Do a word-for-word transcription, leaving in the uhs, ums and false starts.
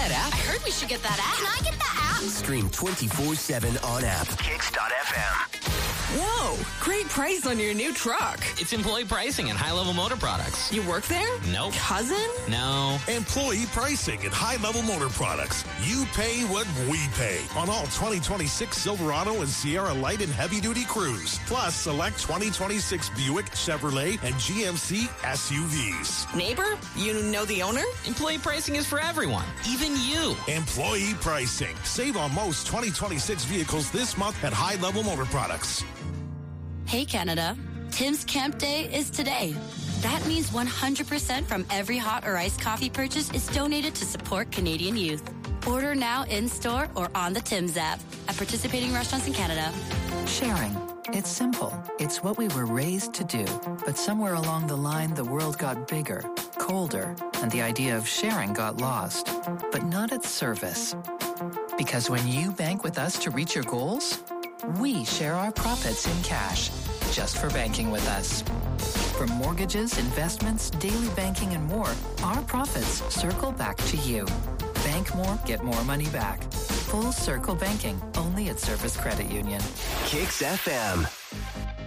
that app? I heard we should get that app. Can I get that app? Stream twenty-four seven on app. Kicks dot f m. Whoa, great price on your new truck. It's employee pricing and high-level motor products. You work there? Nope. Cousin? No. Employee pricing and high-level motor products. You pay what we pay on all twenty twenty-six Silverado and Sierra Light and Heavy-Duty Cruise. Plus, select twenty twenty-six Buick, Chevrolet, and G M C S U Vs. Neighbor, you know the owner? Employee pricing is for everyone, even you. Employee pricing. Save on most twenty twenty-six vehicles this month at high-level motor products. Hey, Canada. Tim's Camp Day is today. That means one hundred percent from every hot or iced coffee purchase is donated to support Canadian youth. Order now in-store or on the Tim's app at participating restaurants in Canada. Sharing. It's simple. It's what we were raised to do. But somewhere along the line, the world got bigger, colder, and the idea of sharing got lost. But not at Service. Because when you bank with us to reach your goals, we share our profits in cash, just for banking with us. From mortgages, investments, daily banking, and more, our profits circle back to you. Bank more, get more money back. Full circle banking, only at Service Credit Union. Kicks F M.